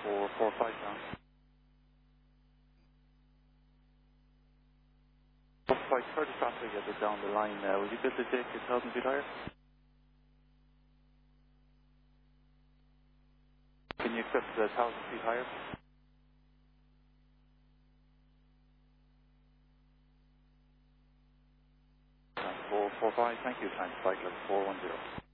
445 down. 453 traffic get it down the line. Will you be able to take 1,000 feet higher? Can you accept 1,000 feet higher? 445, thank you, thanks, flight level 410.